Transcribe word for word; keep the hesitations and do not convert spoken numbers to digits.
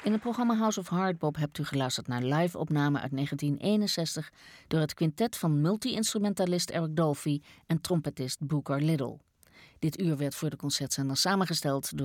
In het programma House of Hardbop hebt u geluisterd naar live-opname uit negentien eenenzestig door het quintet van multi-instrumentalist Eric Dolphy en trompetist Booker Little. Dit uur werd voor de concertzender samengesteld door